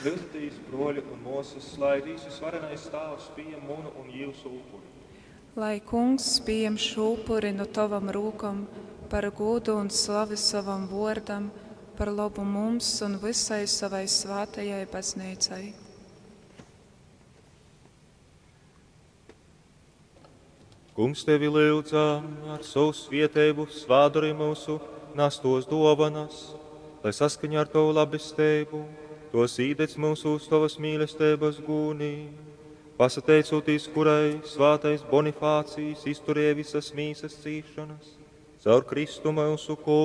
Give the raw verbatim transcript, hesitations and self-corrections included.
Viltīs, broļi un mūsas, lai visus varenais stāvs pieņem munu un jūsu upuri. Lai kungs pieņem šo upuri no tavam rūkam, par godu un slavu savam vārdam, par labu mums un visai savai svētajai baznīcai. Kungs tevi lūdzam ar savu svētību svāduri mūsu nastos dāvanas, lai saskaņā ar tavu labestību tos īdec mūsu uz tavas mīlestības gūnī. Pasateicoties, kurai svētais Bonifācijs izturēja visas mīsas cīšanas, caur Kristu mūsu kungu.